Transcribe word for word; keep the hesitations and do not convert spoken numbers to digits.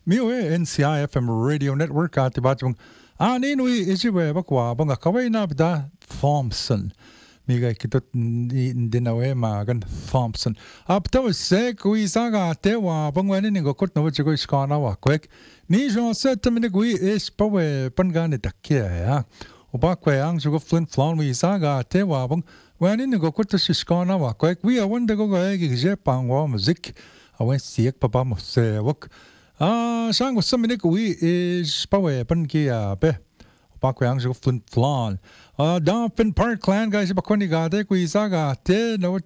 Mio e N C I F M Radio Network at batong anin wi isiwe bakwa banga kawai na bda Thompson miga kitot dinawe magan Thompson apto se kui saga te wa bangwani ni gokot no chigo iskana wa kwek ni jo set min gui is pawe pangane dakke ya oba kwe ang jugo flint flon wi saga te wa bang wani ni gokot iskana wa kwek wi awande go ga gi je pangwa music awen siek papa mo se wok Ah, sang was some minute we is pawe panki a be. Bakwang so flint flan. Ah, Dolphin Park clan guys bakwani gade we saga te no